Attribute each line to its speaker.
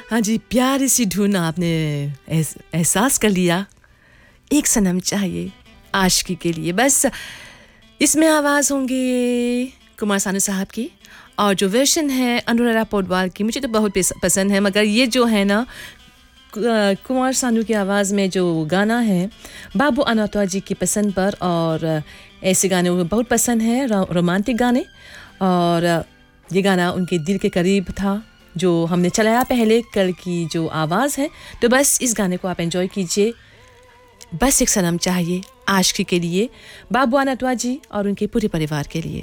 Speaker 1: हाँ जी, प्यारी सी धुन आपने एहसास कर लिया। एक सनम चाहिए आशिकी के लिए। बस इसमें आवाज़ होंगी कुमार सानू साहब की, और जो वर्शन है अनुराधा पौडवाल की मुझे तो बहुत पसंद है। मगर ये जो है ना कुमार सानू की आवाज़ में जो गाना है बाबू अनातवा जी की पसंद पर, और ऐसे गाने मुझे बहुत पसंद है, रोमांटिक गाने। और ये गाना उनके दिल के करीब था जो हमने चलाया पहले, कल की जो आवाज़ है। तो बस इस गाने को आप एंजॉय कीजिए। बस एक सनम चाहिए आशिकी के लिए, बाबू अनातवा जी और उनके पूरे परिवार के लिए।